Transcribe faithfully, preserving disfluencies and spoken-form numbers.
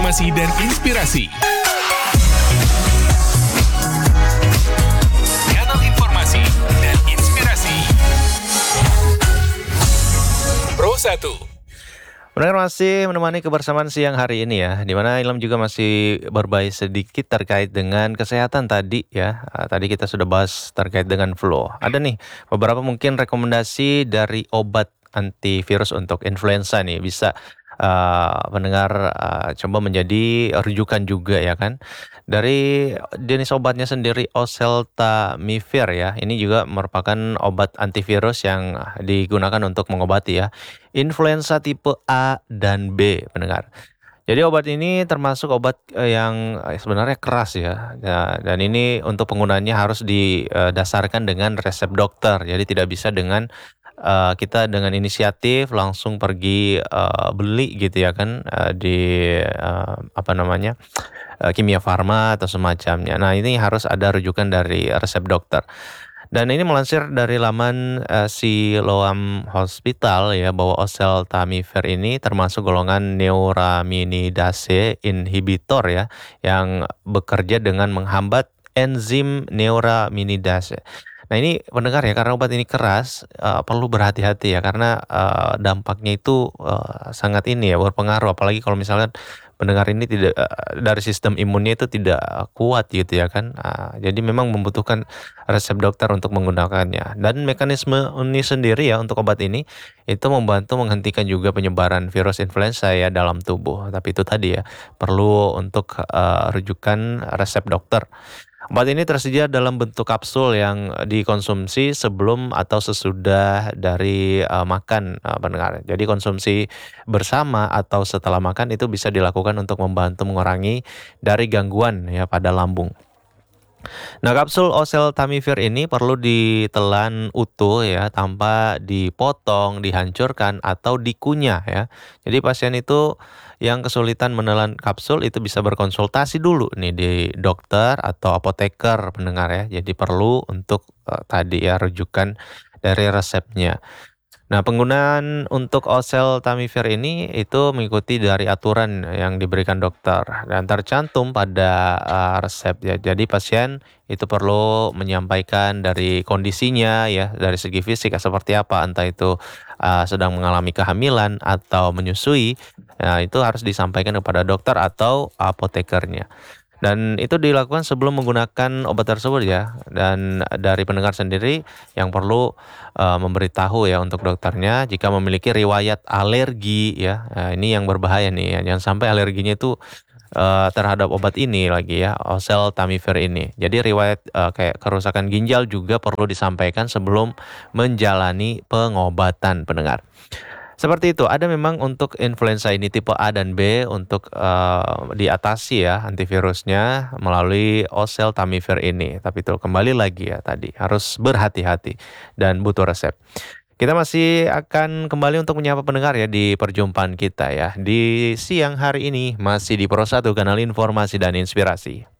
informasi dan inspirasi. Kanal Informasi dan Inspirasi Pro satu. Pendengar masih menemani kebersamaan siang hari ini ya, di mana Ilham juga masih berbagi sedikit terkait dengan kesehatan tadi ya. Ah, Tadi kita sudah bahas terkait dengan flu. Ada nih beberapa mungkin rekomendasi dari obat antivirus untuk influenza nih, bisa ah, pendengar ah, coba menjadi rujukan juga ya kan. Dari jenis obatnya sendiri oseltamivir ya, ini juga merupakan obat antivirus yang digunakan untuk mengobati ya influenza tipe A dan B, pendengar. Jadi obat ini termasuk obat eh, yang eh, sebenarnya keras ya. Ya, dan ini untuk penggunaannya harus didasarkan dengan resep dokter. Jadi tidak bisa dengan eh, kita dengan inisiatif langsung pergi eh, beli gitu ya kan eh, di eh, apa namanya eh, Kimia Farma atau semacamnya. Nah, ini harus ada rujukan dari resep dokter. Dan ini melansir dari laman eh, Siloam Hospital ya, bahwa oseltamivir ini termasuk golongan neuraminidase inhibitor ya, yang bekerja dengan menghambat enzim neuraminidase. Nah, ini pendengar ya, karena obat ini keras, eh, perlu berhati-hati ya, karena eh, dampaknya itu eh, sangat ini ya, berpengaruh, apalagi kalau misalkan pendengar ini tidak eh, dari sistem imunnya itu tidak kuat gitu ya kan. Ah, jadi memang membutuhkan resep dokter untuk menggunakannya. Dan mekanisme ini sendiri ya untuk obat ini itu membantu menghentikan juga penyebaran virus influenza ya dalam tubuh. Tapi itu tadi ya, perlu untuk eh, rujukan resep dokter. Obat ini tersedia dalam bentuk kapsul yang dikonsumsi sebelum atau sesudah dari eh, makan, eh, pendengar. Jadi konsumsi bersama atau setelah makan itu bisa dilakukan untuk membantu mengurangi dari gangguan ya pada lambung. Nah, kapsul oseltamivir ini perlu ditelan utuh ya, tanpa dipotong, dihancurkan atau dikunyah ya. Jadi pasien itu yang kesulitan menelan kapsul itu bisa berkonsultasi dulu nih di dokter atau apoteker, pendengar ya. Jadi perlu untuk eh, tadi ya rujukan dari resepnya. Nah, penggunaan untuk oseltamivir ini itu mengikuti dari aturan yang diberikan dokter dan tercantum pada uh, resep ya. Jadi pasien itu perlu menyampaikan dari kondisinya ya, dari segi fisik seperti apa, entah itu uh, sedang mengalami kehamilan atau menyusui. Nah, itu harus disampaikan kepada dokter atau apotekernya. Dan itu dilakukan sebelum menggunakan obat tersebut ya. Dan dari pendengar sendiri yang perlu uh, memberitahu ya untuk dokternya jika memiliki riwayat alergi ya. Nah, ini yang berbahaya nih ya. Jangan sampai alerginya itu uh, terhadap obat ini lagi ya, oseltamivir ini. Jadi riwayat uh, kayak kerusakan ginjal juga perlu disampaikan sebelum menjalani pengobatan, pendengar. Seperti itu, ada memang untuk influenza ini tipe A dan B untuk eh, diatasi ya antivirusnya melalui oseltamivir ini. Tapi itu kembali lagi ya tadi, harus berhati-hati dan butuh resep. Kita masih akan kembali untuk menyapa pendengar ya di perjumpaan kita ya. Di siang hari ini masih di Pro satu Kanal Informasi dan Inspirasi.